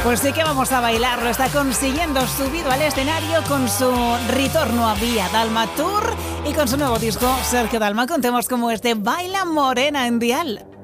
Pues sí que vamos a bailar, lo está consiguiendo, subido al escenario con su retorno a Via Dalma Tour y con su nuevo disco Sergio Dalma con temas como este Baila Morena en Dial.